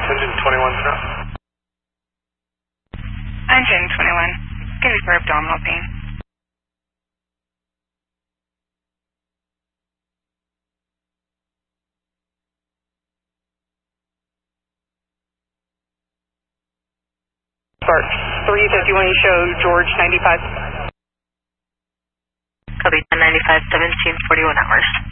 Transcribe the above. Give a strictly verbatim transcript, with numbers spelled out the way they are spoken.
Engine twenty-one, sir. Engine twenty-one, give me for abdominal pain. Start three fifty-one, you show George ninety-five. Copy, ninety-five, seventeen, forty-one hours.